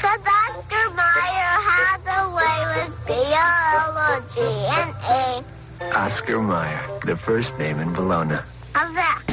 'Cause Oscar Mayer had a way with biology and A. Oscar Mayer, the first name in Bologna. How's that?